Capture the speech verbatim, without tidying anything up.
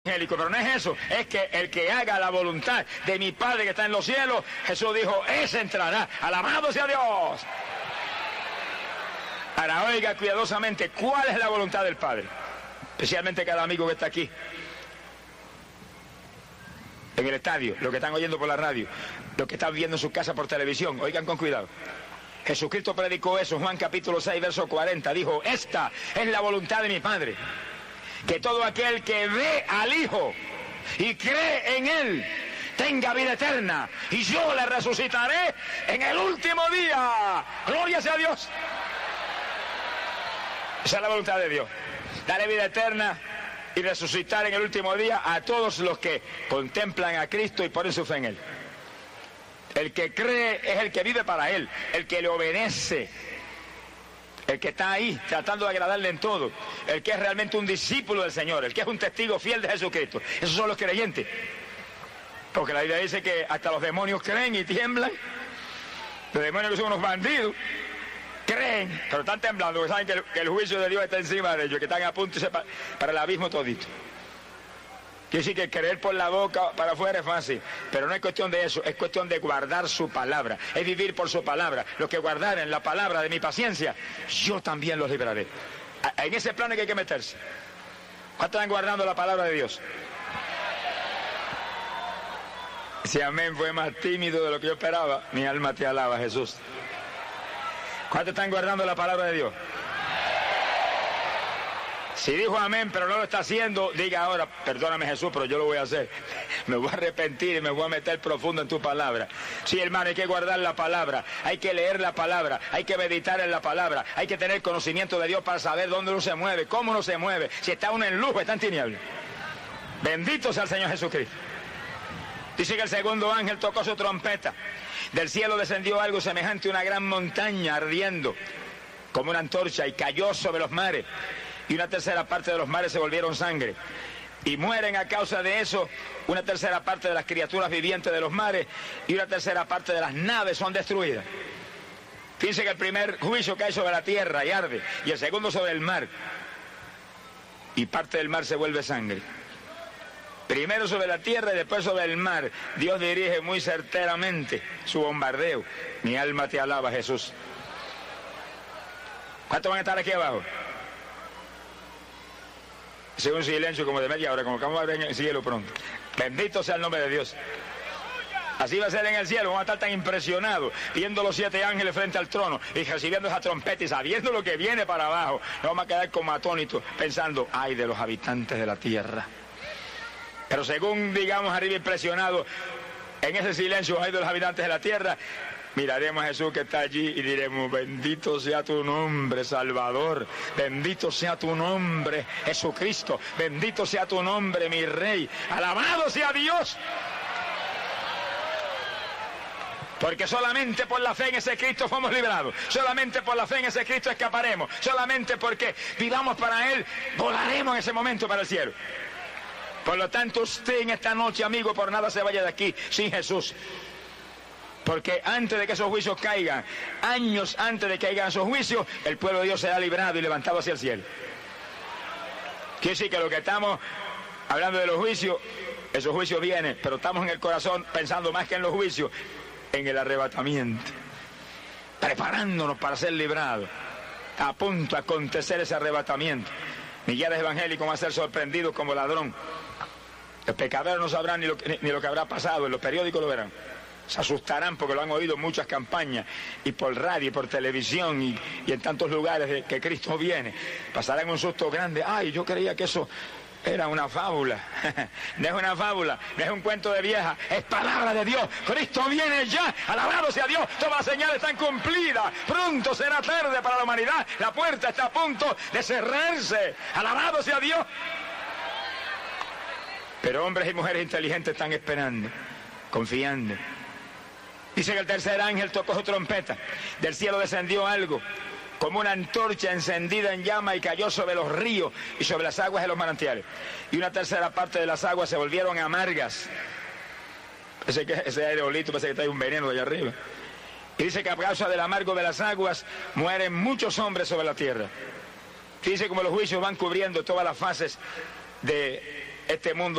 Pero no es eso, es que el que haga la voluntad de mi Padre que está en los cielos, Jesús dijo, ese entrará. Alabado sea Dios. Ahora oiga cuidadosamente cuál es la voluntad del Padre, especialmente cada amigo que está aquí en el estadio, los que están oyendo por la radio, los que están viendo en su casa por televisión. Oigan con cuidado. Jesucristo predicó eso en Juan capítulo seis verso cuarenta, dijo, esta es la voluntad de mi Padre, que todo aquel que ve al Hijo y cree en Él tenga vida eterna, y yo le resucitaré en el último día. Gloria sea a Dios. Esa es la voluntad de Dios, darle vida eterna y resucitar en el último día a todos los que contemplan a Cristo y ponen su fe en Él. El que cree es el que vive para Él, el que le obedece, el que está ahí tratando de agradarle en todo, el que es realmente un discípulo del Señor, el que es un testigo fiel de Jesucristo. Esos son los creyentes. Porque la Biblia dice que hasta los demonios creen y tiemblan. Los demonios que son unos bandidos creen, pero están temblando porque saben que el, que el juicio de Dios está encima de ellos, que están a punto de irse para, para el abismo todito. Quiere decir que creer por la boca para afuera es fácil, pero no es cuestión de eso, es cuestión de guardar su palabra, es vivir por su palabra. Los que guardaren la palabra de mi paciencia, yo también los libraré. En ese plano que hay que meterse. ¿Cuántos están guardando la palabra de Dios? Si amén fue más tímido de lo que yo esperaba, mi alma te alaba, Jesús. ¿Cuántos están guardando la palabra de Dios? Si dijo amén, pero no lo está haciendo, diga ahora, perdóname Jesús, pero yo lo voy a hacer. Me voy a arrepentir y me voy a meter profundo en tu palabra. Sí, hermano, hay que guardar la palabra, hay que leer la palabra, hay que meditar en la palabra, hay que tener conocimiento de Dios para saber dónde uno se mueve, cómo uno se mueve, si está uno en luz o está en tinieblas. Bendito sea el Señor Jesucristo. Dice que el segundo ángel tocó su trompeta. Del cielo descendió algo semejante a una gran montaña ardiendo como una antorcha y cayó sobre los mares. Y una tercera parte de los mares se volvieron sangre. Y mueren a causa de eso una tercera parte de las criaturas vivientes de los mares, y una tercera parte de las naves son destruidas. Fíjense que el primer juicio cae sobre la tierra y arde, y el segundo sobre el mar. Y parte del mar se vuelve sangre. Primero sobre la tierra y después sobre el mar. Dios dirige muy certeramente su bombardeo. Mi alma te alaba, Jesús. ¿Cuántos van a estar aquí abajo? Sigue un silencio como de media hora, como que vamos a ver en el cielo pronto. Bendito sea el nombre de Dios. Así va a ser en el cielo, vamos a estar tan impresionados, viendo los siete ángeles frente al trono y recibiendo esa trompeta y sabiendo lo que viene para abajo. Nos vamos a quedar como atónitos, pensando, ay de los habitantes de la tierra. Pero según, digamos, arriba impresionados, en ese silencio, ay de los habitantes de la tierra, miraremos a Jesús que está allí y diremos, bendito sea tu nombre, Salvador, bendito sea tu nombre, Jesucristo, bendito sea tu nombre, mi Rey, alabado sea Dios. Porque solamente por la fe en ese Cristo fuimos librados, solamente por la fe en ese Cristo escaparemos, solamente porque vivamos para Él, volaremos en ese momento para el cielo. Por lo tanto, usted en esta noche, amigo, por nada se vaya de aquí sin Jesús. Porque antes de que esos juicios caigan, años antes de que caigan esos juicios, el pueblo de Dios será librado y levantado hacia el cielo. Quiere decir que lo que estamos hablando de los juicios, esos juicios vienen, pero estamos en el corazón pensando más que en los juicios, en el arrebatamiento, preparándonos para ser librados. A punto de acontecer ese arrebatamiento. Millares de evangélicos van a ser sorprendidos como ladrón. Los pecadores no sabrán ni lo, ni, ni lo que habrá pasado, en los periódicos lo verán. Se asustarán porque lo han oído en muchas campañas, y por radio, y por televisión, y, y en tantos lugares de que Cristo viene. Pasarán un susto grande. Ay, yo creía que eso era una fábula. No es una fábula, no es un cuento de vieja, es palabra de Dios. Cristo viene ya, alabado sea Dios, todas las señales están cumplidas. Pronto será tarde para la humanidad, la puerta está a punto de cerrarse, alabado sea Dios. Pero hombres y mujeres inteligentes están esperando, confiando. Dice que el tercer ángel tocó su trompeta, del cielo descendió algo como una antorcha encendida en llama y cayó sobre los ríos y sobre las aguas de los manantiales. Y una tercera parte de las aguas se volvieron amargas. Ese, ese aerolito parece que trae un veneno de allá arriba. Y dice que a causa del amargo de las aguas mueren muchos hombres sobre la tierra. Dice como los juicios van cubriendo todas las fases de este mundo